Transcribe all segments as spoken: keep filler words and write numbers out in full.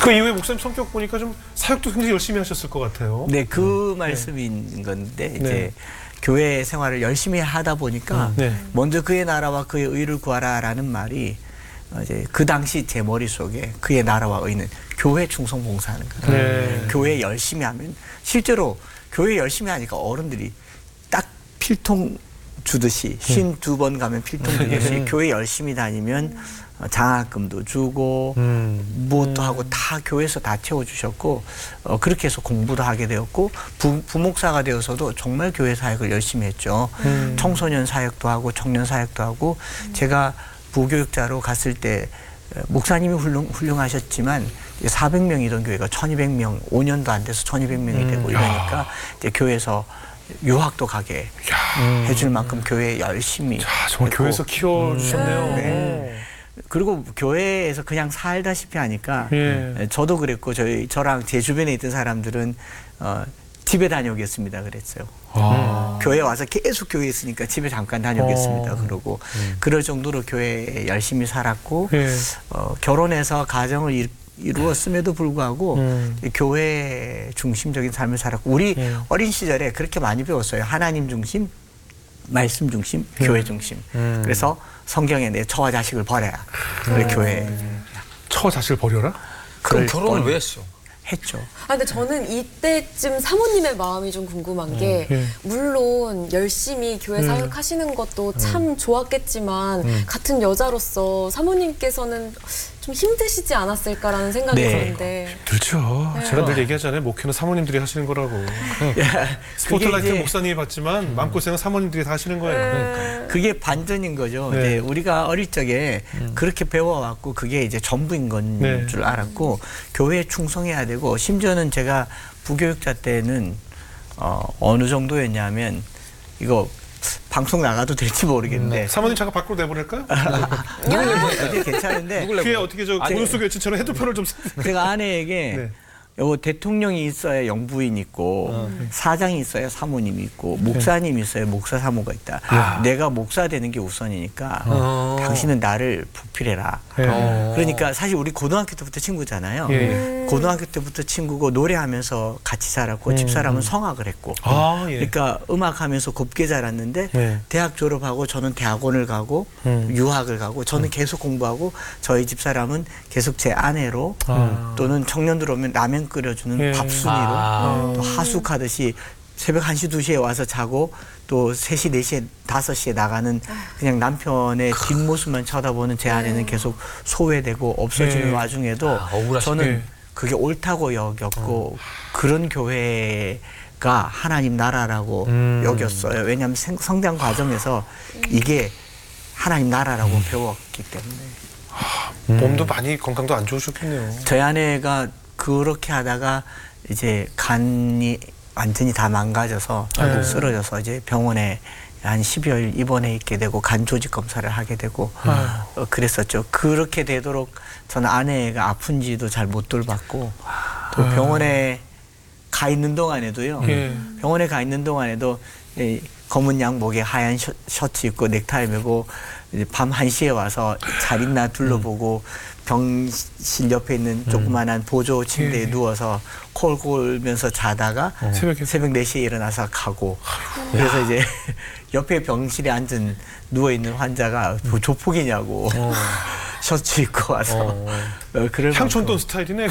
그 이후에 목사님 성격 보니까 좀 사역도 굉장히 열심히 하셨을 것 같아요. 네, 그 음. 말씀인 네. 건데 이제 네. 교회 생활을 열심히 하다 보니까 음. 네. 먼저 그의 나라와 그의 의를 구하라라는 말이 어, 이제 그 당시 제 머릿속에 그의 나라와 의는 교회 충성 봉사하는 거예요. 네. 교회 열심히 하면 실제로 교회 열심히 하니까 어른들이 딱 필통 주듯이 쉰두 번 가면 필통 주듯이 네. 교회 열심히 다니면 어, 장학금도 주고 음. 무엇도 하고 다 교회에서 다 채워주셨고 어, 그렇게 해서 공부도 하게 되었고 부, 부목사가 되어서도 정말 교회 사역을 열심히 했죠. 음. 청소년 사역도 하고 청년 사역도 하고 제가 부교육자로 갔을 때 어, 목사님이 훌륭, 훌륭하셨지만 사백 명이던 교회가 천이백 명, 오 년도 안 돼서 천이백 명이 음. 되고 이러니까 이제 교회에서 유학도 가게 야. 해줄 만큼 교회 열심히 자, 정말 했고 교회에서 키워주셨네요. 음. 네. 그리고 교회에서 그냥 살다시피 하니까 예. 저도 그랬고 저희 저랑 제 주변에 있던 사람들은 어, 집에 다녀오겠습니다 그랬어요. 아. 교회 와서 계속 교회에 있으니까 집에 잠깐 다녀오겠습니다 어. 그러고 그럴 정도로 교회에 열심히 살았고 예. 어, 결혼해서 가정을 이, 이루었음에도 불구하고 음. 교회 중심적인 삶을 살았고 우리 예. 어린 시절에 그렇게 많이 배웠어요. 하나님 중심, 말씀 중심, 교회 중심. 음. 그래서 성경에 내 처와 자식을 버려라. 그래 교회 처 자식을 버려라? 그럼 그럴 결혼을 뻔 왜 했어? 했죠. 아, 근데 저는 이때쯤 사모님의 마음이 좀 궁금한 게 예. 물론 열심히 교회 음. 사역하시는 것도 참 좋았겠지만 같은 여자로서 사모님께서는 좀 힘드시지 않았을까라는 생각이 네. 드는데 그렇죠. 네. 제가 늘 얘기하잖아요. 목회는 사모님들이 하시는 거라고. 스포트라이트 이제- 목사님이 받지만 마음고생은 사모님들이 다 하시는 거예요. 그게 반전인 거죠. 네. 이제 우리가 어릴 적에 그렇게 배워왔고 그게 이제 전부인 건 네. 줄 알았고 교회에 충성해야 되고 심지어는 제가 부교육자 때는 어, 어느 정도였냐면 이거 방송 나가도 될지 모르겠는데 사모님 잠깐 밖으로 내보낼까요? 그게 괜찮은데 누굴 귀에 내보내? 어떻게 저 아니, 고누수 교치처럼 헤드폰을 좀 제가 아내에게 네. 요 대통령이 있어야 영부인 있고 사장이 있어야 사모님이 있고 목사님이 있어야 목사 사모가 있다. 아. 내가 목사 되는 게 우선이니까 어. 당신은 나를 부필해라. 네. 어. 그러니까 사실 우리 고등학교 때부터 친구잖아요. 예. 고등학교 때부터 친구고 노래하면서 같이 자랐고 음, 집사람은 음. 성악을 했고 아, 예. 그러니까 음악하면서 곱게 자랐는데 예. 대학 졸업하고 저는 대학원을 가고 음. 유학을 가고 저는 계속 공부하고 저희 집사람은 계속 제 아내로 아. 또는 청년들 오면 라면 끓여주는 예. 밥순이로 아. 또 하숙하듯이 새벽 한 시, 두 시에 와서 자고 또 세 시, 네 시에, 다섯 시에 나가는 그냥 남편의 뒷모습만 쳐다보는 제 아내는 계속 소외되고 없어지는 예. 와중에도 아, 억울하시네. 저는 그게 옳다고 여겼고 그런 교회가 하나님 나라라고 음. 여겼어요. 왜냐하면 생- 성장 과정에서 이게 하나님 나라라고 배웠기 때문에. 몸도 많이 건강도 안 좋으셨겠네요. 저희 아내가 그렇게 하다가 이제 간이 완전히 다 망가져서 아이고. 쓰러져서 이제 병원에 한 십여일 입원해 있게 되고 간 조직 검사를 하게 되고 어, 그랬었죠. 그렇게 되도록 저는 아내가 아픈지도 잘 못 돌봤고 또 병원에 가 있는 동안에도요. 예. 병원에 가 있는 동안에도 이 검은 양복에 하얀 셔, 셔츠 입고 넥타이 메고 이제 밤 한 시에 와서 잘 있나 둘러보고 병실 옆에 있는 조그만한 보조 침대에 예. 누워서 콜 골면서 자다가 새벽에? 새벽 네 시에 일어나서 가고 그래서 이제 옆에 병실에 앉은 누워있는 환자가 뭐 조폭이냐고 셔츠 입고 와서 어, 그럴 향촌돈 만큼 스타일이네.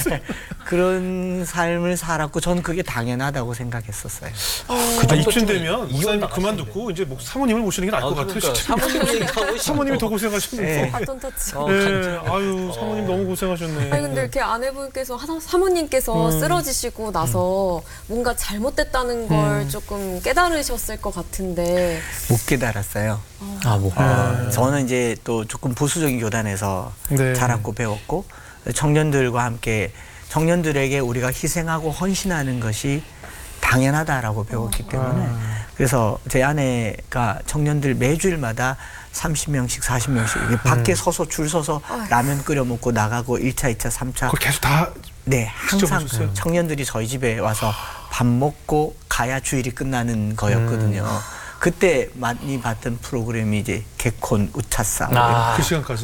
그런 삶을 살았고 저는 그게 당연하다고 생각했었어요. 아, 이쯤 되면 이혼 목사님 나갔을 그만두고 이제 목 사모님을 모시는 게 나을 것 같아요. 그러니까 진짜. 사모님 얘기하고 사모님이 더 고생하셨는데. 네. 바톤 터치. 어, 네, 간절- 아유 사모님 너무 고생하셨네. 아니 근데 이렇게 아내분께서 하- 사모님께서 쓰러지시고 나서 뭔가 잘못됐다는 걸 조금 깨달으셨을 것 같은데 못 깨달았어요. 아, 뭐. 어, 저는 이제 또 조금 보수적인 교단에서 네. 자랐고 배웠고 청년들과 함께 청년들에게 우리가 희생하고 헌신하는 것이 당연하다라고 배웠기 때문에 그래서 제 아내가 청년들 매주일마다 삼십 명씩 사십 명씩 이렇게 밖에 서서 줄 서서 라면 끓여 먹고 나가고 일 차, 이 차, 삼 차 그걸 계속 다 네, 항상 지켜보셨어요? 청년들이 저희 집에 와서 밥 먹고 가야 주일이 끝나는 거였거든요. 그때 많이 봤던 프로그램이 이제 개콘 우차싸 아. 그 시간까지.